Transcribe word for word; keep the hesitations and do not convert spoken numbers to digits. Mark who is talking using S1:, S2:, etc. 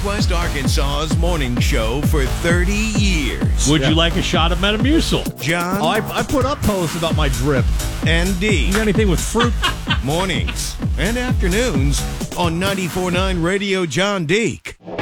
S1: Northwest Arkansas's morning show for thirty years.
S2: Would yeah. you like a shot of Metamucil?
S1: John?
S3: Oh, I, I put up posts about my drip.
S1: And D.
S3: You got anything with fruit?
S1: Mornings and afternoons on ninety-four point nine Radio John Deek.